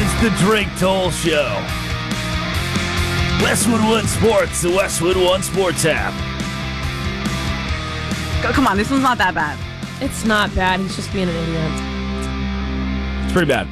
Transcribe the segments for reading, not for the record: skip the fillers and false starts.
It's the Drake Toll Show. Westwood One Sports, the Westwood One Sports app. Come on, this one's not that bad. It's not bad. He's just being an idiot. It's pretty bad.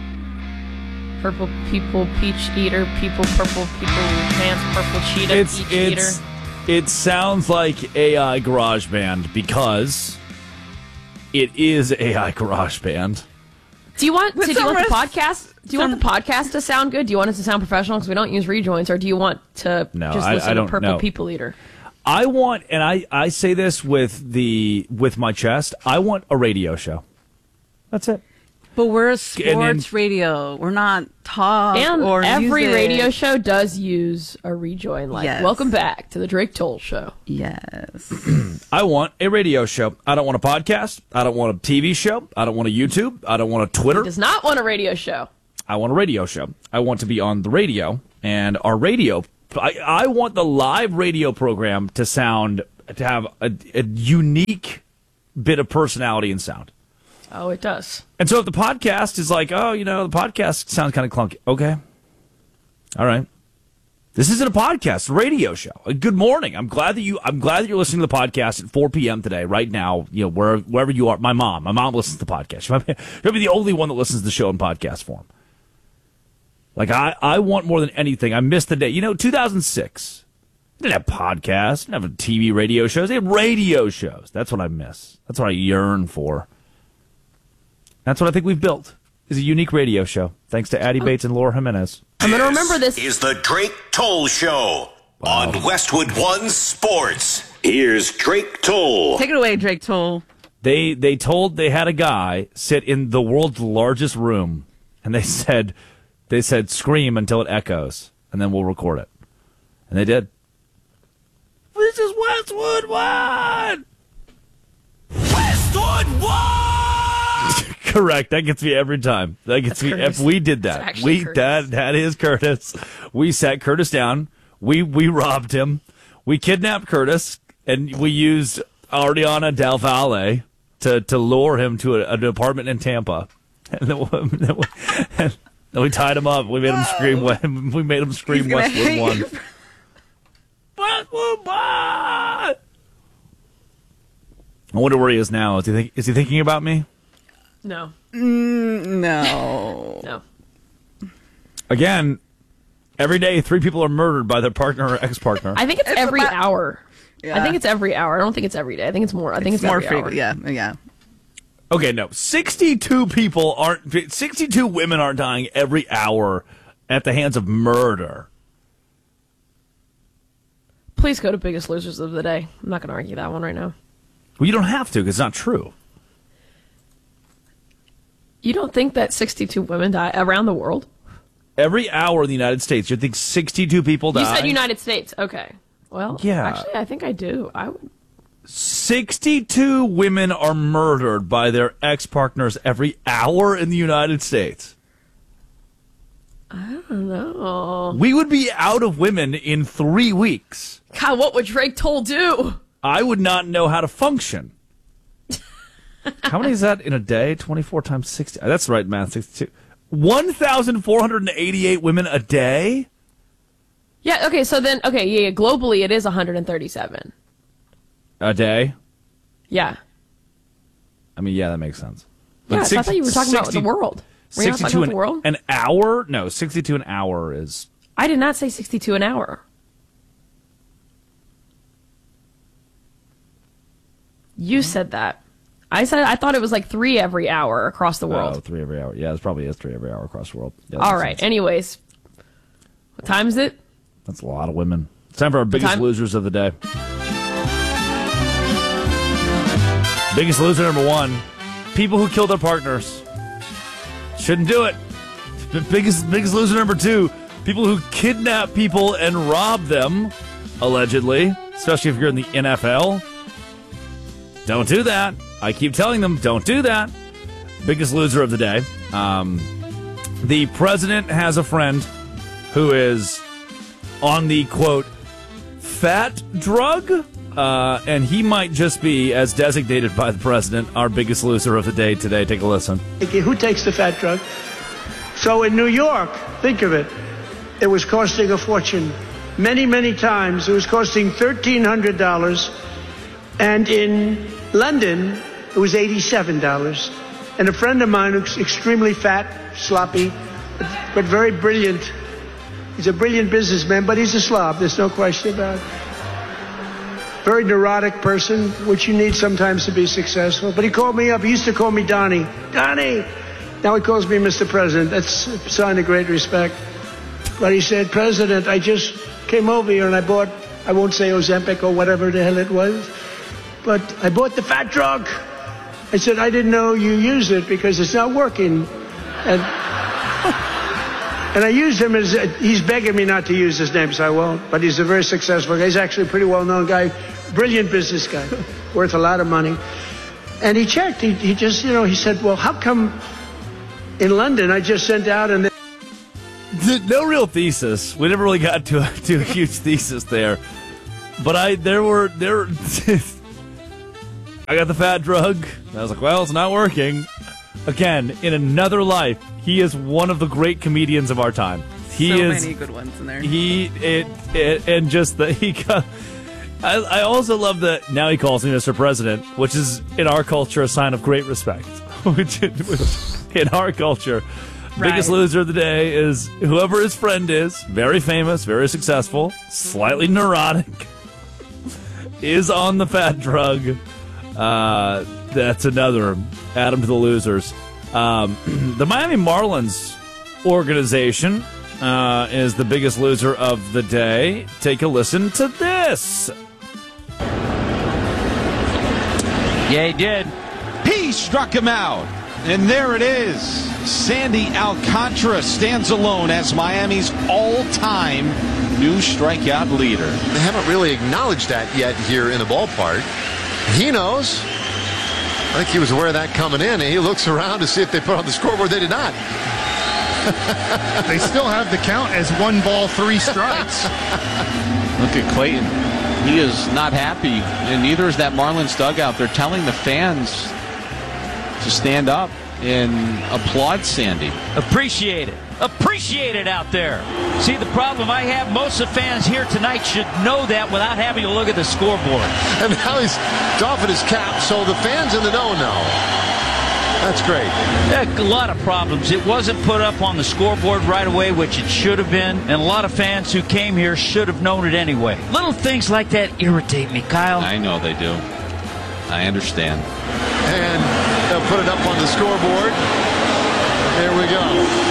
Purple people, peach eater, people, purple people, pants, purple cheetah, peach eater. It sounds like AI GarageBand because it is AI GarageBand. Do you want the podcast? Do you want the podcast to sound good? Do you want it to sound professional because we don't use rejoins, or do you want to just listen to Purple People Eater? I want, and I say this with my chest, I want a radio show. That's it. But we're a sports radio. We're not talk and or every music. radio show does use a rejoin. Like, yes. Welcome back to the Drake Toll Show. Yes. I want a radio show. I don't want a podcast. I don't want a TV show. I don't want a YouTube. I don't want a Twitter. He does not want a radio show. I want a radio show. I want to be on the radio, and our radio. I want the live radio program to have a unique bit of personality and sound. Oh, it does. And so if the podcast is like, the podcast sounds kind of clunky. Okay. All right. This isn't a podcast, it's a radio show. Good morning. I'm glad that you're listening to the podcast at 4 p.m. today, right now, wherever you are. My mom listens to the podcast. She might be the only one that listens to the show in podcast form. Like, I want more than anything. I missed the day. 2006. They didn't have podcasts, didn't have TV radio shows. They had radio shows. That's what I miss. That's what I yearn for. That's what I think we've built, is a unique radio show. Thanks to Addie Bates and Laura Jimenez. I'm going to remember this. Is the Drake Toll Show on Westwood One Sports. Here's Drake Toll. Take it away, Drake Toll. They had a guy sit in the world's largest room, and they said, scream until it echoes, and then we'll record it. And they did. This is Westwood One! Westwood One! Correct. That gets me every time. That gets me. If we did that, that is Curtis. We sat Curtis down. We robbed him. We kidnapped Curtis, and we used Ariana Del Valle to lure him to an apartment in Tampa. And then we tied him up. We made him scream. We made him scream Westwood One. Westwood One. I wonder where he is now. Is he thinking about me? No. No. No. Again, every day 3 people are murdered by their partner or ex-partner. I think it's every hour. Yeah. I think it's every hour. I don't think it's every day. I think it's more. I think it's more every frequent. hour. Yeah. Okay, no. 62 women aren't dying every hour at the hands of murder. Please go to Biggest Losers of the Day. I'm not going to argue that one right now. Well, you don't have to, because it's not true. You don't think that 62 women die around the world? Every hour in the United States, you think 62 people die? You said United States. Okay. Well, yeah. Actually, I think I do. I would. 62 women are murdered by their ex-partners every hour in the United States. I don't know. We would be out of women in 3 weeks. God, what would Drake Toll do? I would not know how to function. How many is that in a day? 24 times 60. That's right, math. 62. 1,488 women a day? Yeah, okay, so then, globally it is 137. A day? Yeah. I mean, yeah, that makes sense. But I thought you were talking about the world. Were you not talking about the world? An hour? No, 62 an hour is... I did not say 62 an hour. You said that. I thought it was like 3 every hour across the world. Oh, 3 every hour. Yeah, it probably is 3 every hour across the world. Yeah, all right. Sense. Anyways, what time is it? That's a lot of women. It's time for our biggest losers of the day. Biggest loser number 1: people who kill their partners. Shouldn't do it. Biggest loser number 2: people who kidnap people and rob them, allegedly, especially if you're in the NFL. Don't do that. I keep telling them, don't do that. Biggest loser of the day. The president has a friend who is on the, quote, fat drug, and he might just be, as designated by the president, our biggest loser of the day today. Take a listen. Who takes the fat drug? So in New York, think of it, it was costing a fortune. Many, many times it was costing $1,300. And in London, it was $87. And a friend of mine who's extremely fat, sloppy, but very brilliant. He's a brilliant businessman, but he's a slob. There's no question about it. Very neurotic person, which you need sometimes to be successful. But he called me up. He used to call me Donnie. Donnie! Now he calls me Mr. President. That's a sign of great respect. But he said, President, I just came over here and I bought, I won't say Ozempic or whatever the hell it was, but I bought the fat drug. I said, I didn't know you used it because it's not working. And I used him as, he's begging me not to use his name, so I won't. But he's a very successful guy. He's actually a pretty well-known guy, brilliant business guy, worth a lot of money. And he checked. He just, he said, well, how come in London I just sent out and... No real thesis. We never really got to a huge thesis there. But I got the fat drug. I was like, well, it's not working. Again, in another life, he is one of the great comedians of our time. Many good ones in there. I also love that now he calls me Mr. President, which is in our culture a sign of great respect. which in our culture, biggest loser of the day is whoever his friend is, very famous, very successful, slightly neurotic, is on the fat drug. That's another add him to the losers. The Miami Marlins organization is the biggest loser of the day. Take a listen to this. Yeah, he did. He struck him out. And there it is. Sandy Alcantara stands alone as Miami's all-time new strikeout leader. They haven't really acknowledged that yet here in the ballpark. He knows. I think he was aware of that coming in, and he looks around to see if they put on the scoreboard. They did not. They still have the count as 1 ball, 3 strikes. Look at Clayton. He is not happy, and neither is that Marlins dugout. They're telling the fans to stand up and applaud Sandy. Appreciate it. Appreciate it out there. See, the problem I have, most of the fans here tonight should know that without having to look at the scoreboard. And now he's doffing his cap, so the fans in the know now. That's great. A lot of problems. It wasn't put up on the scoreboard right away, which it should have been, and a lot of fans who came here should have known it anyway. Little things like that irritate me, Kyle. I know they do. I understand. And they'll put it up on the scoreboard. There we go.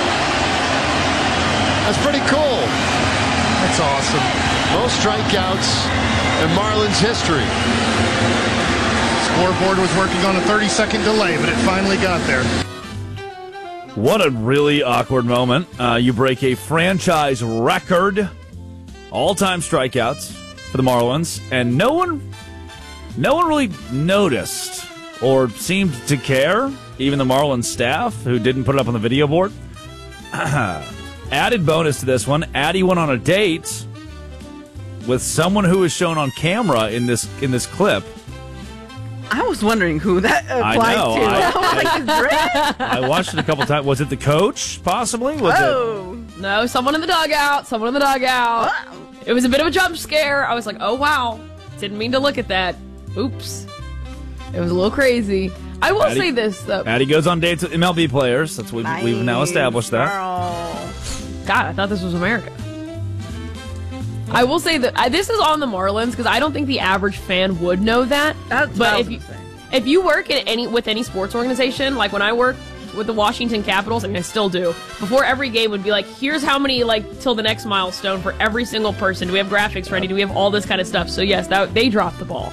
That's pretty cool. That's awesome. Most strikeouts in Marlins history. Scoreboard was working on a 30-second delay, but it finally got there. What a really awkward moment. You break a franchise record, all-time strikeouts for the Marlins, and no one really noticed or seemed to care, even the Marlins staff who didn't put it up on the video board. Added bonus to this one, Addie went on a date with someone who was shown on camera in this clip. I was wondering who that applied to. I watched it a couple times. Was it the coach, possibly? No, someone in the dugout. It was a bit of a jump scare. I was like, oh, wow. Didn't mean to look at that. Oops. It was a little crazy. I will say this, though. Addie goes on dates with MLB players. We've now established that. God, I thought this was America. I will say that this is on the Marlins because I don't think the average fan would know that. That's but if you work with any sports organization, like when I work with the Washington Capitals, and I still do, before every game would be like, here's how many till the next milestone for every single person. Do we have graphics ready? Do we have all this kind of stuff? So yes, they dropped the ball.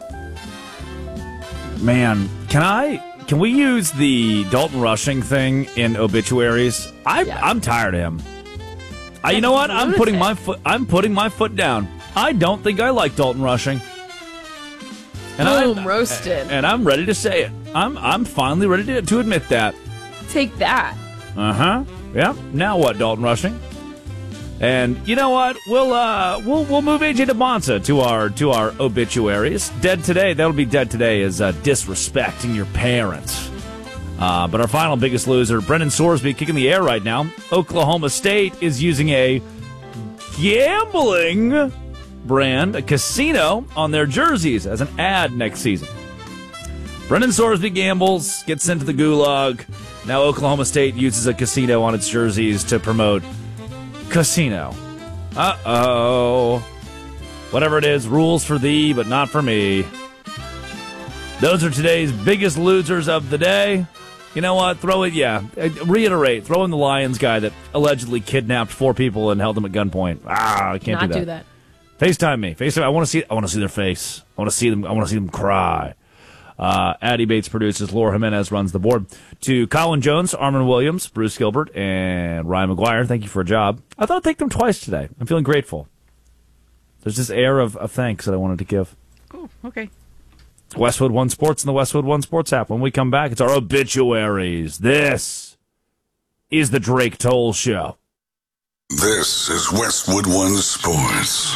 Man, can we use the Dalton Rushing thing in obituaries? I'm tired of him. You know what? I'm putting my foot down. I don't think I like Dalton Rushing. And roasted. And I'm ready to say it. I'm finally ready to admit that. Take that. Yeah. Now what, Dalton Rushing? And you know what? We'll move AJ DeMonza to our obituaries. Dead today. That'll be dead today. Is disrespecting your parents. But our final biggest loser, Brendan Sorsby, kicking the air right now. Oklahoma State is using a gambling brand, a casino, on their jerseys as an ad next season. Brendan Sorsby gambles, gets sent to the gulag. Now Oklahoma State uses a casino on its jerseys to promote casino. Uh-oh. Whatever it is, rules for thee, but not for me. Those are today's biggest losers of the day. You know what? Reiterate. Throw in the Lions guy that allegedly kidnapped 4 people and held them at gunpoint. I can't do that. FaceTime me. FaceTime. I want to see their face. I want to see them cry. Addie Bates produces. Laura Jimenez runs the board. To Colin Jones, Armin Williams, Bruce Gilbert, and Ryan McGuire, thank you for a job. I thought I'd thank them twice today. I'm feeling grateful. There's this air of thanks that I wanted to give. Oh, okay. Westwood One Sports and the Westwood One Sports app. When we come back, it's our obituaries. This is the Drake Toll Show. This is Westwood One Sports.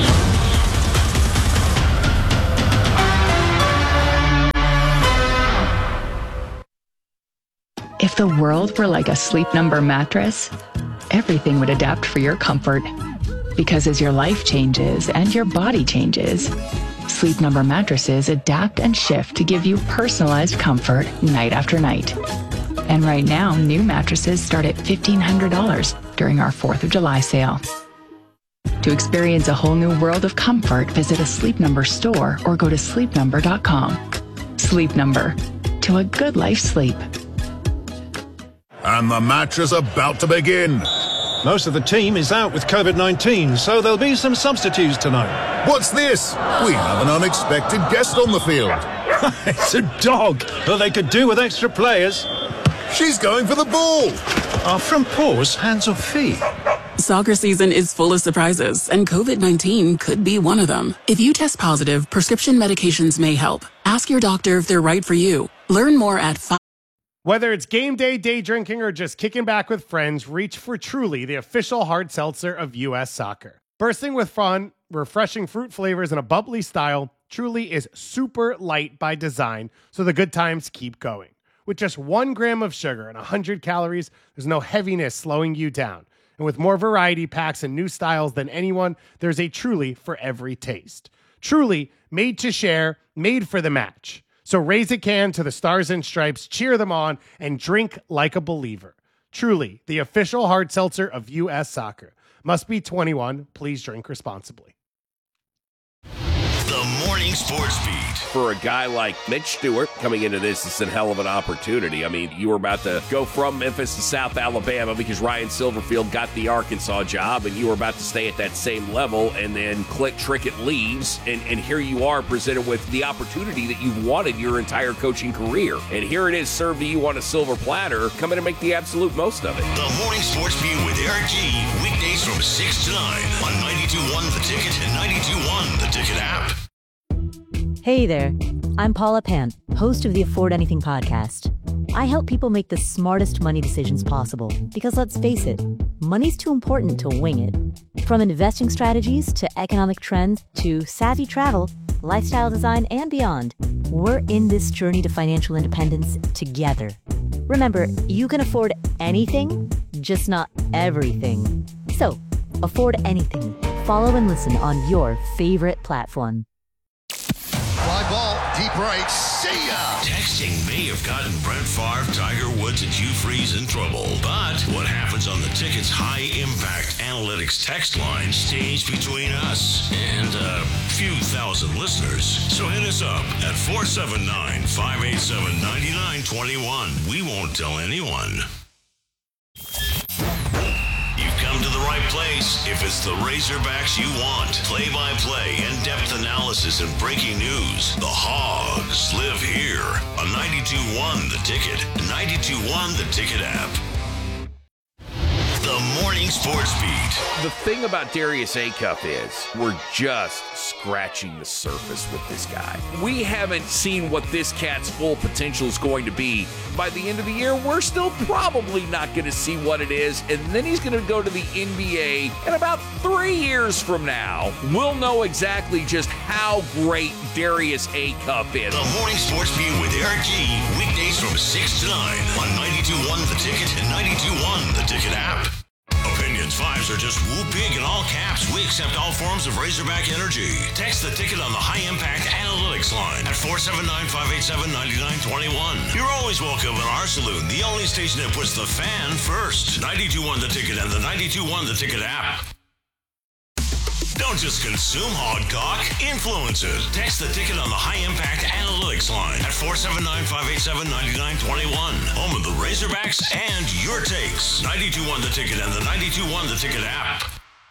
If the world were like a Sleep Number mattress, everything would adapt for your comfort. Because as your life changes and your body changes, Sleep Number mattresses adapt and shift to give you personalized comfort night after night. And right now, new mattresses start at $1,500 during our 4th of July sale. To experience a whole new world of comfort, visit a Sleep Number store or go to sleepnumber.com. Sleep Number. To a good life sleep. And the match is about to begin. Most of the team is out with COVID-19, so there'll be some substitutes tonight. What's this? We have an unexpected guest on the field. It's a dog. Well, they could do with extra players. She's going for the ball. Are from paws, hands or feet? Soccer season is full of surprises, and COVID-19 could be one of them. If you test positive, prescription medications may help. Ask your doctor if they're right for you. Learn more at Whether it's game day, day drinking, or just kicking back with friends, reach for Truly, the official hard seltzer of U.S. Soccer. Bursting with fun, refreshing fruit flavors, and a bubbly style, Truly is super light by design, so the good times keep going. With just 1 gram of sugar and 100 calories, there's no heaviness slowing you down. And with more variety packs and new styles than anyone, there's a Truly for every taste. Truly, made to share, made for the match. So raise a can to the Stars and Stripes, cheer them on, and drink like a believer. Truly, the official hard seltzer of U.S. Soccer. Must be 21. Please drink responsibly. The Morning Sports Beat. For a guy like Mitch Stewart coming into this, it's a hell of an opportunity. I mean, you were about to go from Memphis to South Alabama because Ryan Silverfield got the Arkansas job, and you were about to stay at that same level, and then Clint Trickett leaves, and here you are presented with the opportunity that you've wanted your entire coaching career. And here it is served to you on a silver platter. Come in and make the absolute most of it. The Morning Sports Beat with Eric G. Weekdays from 6 to 9 on 92.1 The Ticket and 92.1 The Ticket app. Hey there, I'm Paula Pant, host of the Afford Anything podcast. I help people make the smartest money decisions possible because let's face it, money's too important to wing it. From investing strategies to economic trends to savvy travel, lifestyle design, and beyond, we're in this journey to financial independence together. Remember, you can afford anything, just not everything. So, afford anything. Follow and listen on your favorite platform. Fly ball, deep right, see ya! Texting may have gotten Brett Favre, Tiger Woods, and Hugh Freeze in trouble. But what happens on the Ticket's high-impact analytics text line stays between us and a few thousand listeners. So hit us up at 479-587-9921. We won't tell anyone. You've come to the right place if it's the Razorbacks you want. Play-by-play, in-depth analysis, and breaking news. The Hogs live here on 92.1 The Ticket, 92.1 The Ticket app. The Morning Sports Beat. The thing about Darius Acuff is we're just scratching the surface with this guy. We haven't seen what this cat's full potential is going to be. By the end of the year, we're still probably not going to see what it is, and then he's going to go to the NBA, and about 3 years from now, we'll know exactly just how great Darius Acuff is. The Morning Sports Beat with Eric G. Weekdays from 6 to 9 on 92.1 The Ticket and 92.1 The Ticket app. Opinions 5s are just woo big in all caps. We accept all forms of Razorback energy. Text The Ticket on the High Impact Analytics line at 479-587-9921. You're always welcome in our saloon, the only station that puts the fan first. 92.1 The Ticket and the 92.1 The Ticket app. Don't just consume hog talk, influence it. Text The Ticket on the High Impact Analytics line at 479-587-9921. Home of the Razorbacks and your takes. 92.1 The Ticket and the 92.1 The Ticket app.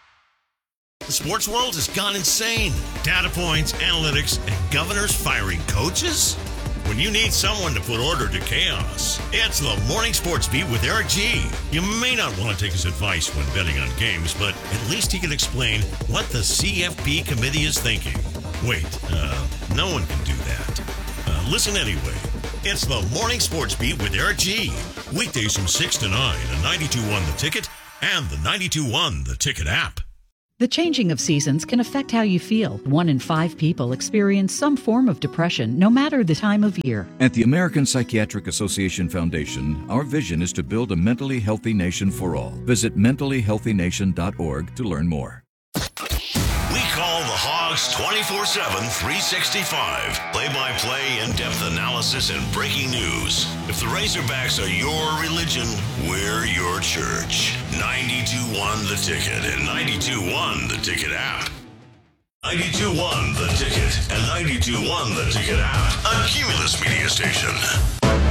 The sports world has gone insane. Data points, analytics, and governors firing coaches? When you need someone to put order to chaos, it's the Morning Sports Beat with Eric G. You may not want to take his advice when betting on games, but at least he can explain what the CFP committee is thinking. Wait, no one can do that. Listen anyway. It's the Morning Sports Beat with Eric G. Weekdays from 6 to 9 on 92.1 The Ticket and the 92.1 The Ticket app. The changing of seasons can affect how you feel. 1 in 5 people experience some form of depression, no matter the time of year. At the American Psychiatric Association Foundation, our vision is to build a mentally healthy nation for all. Visit mentallyhealthynation.org to learn more. We call the Hogs 24/7, 365. Play-by-play, in-depth analysis, and breaking news. If the Razorbacks are your religion, we're your church. 92.1 The Ticket and 92.1 The Ticket app. 92.1 The Ticket and 92.1 The Ticket app. A Cumulus media station.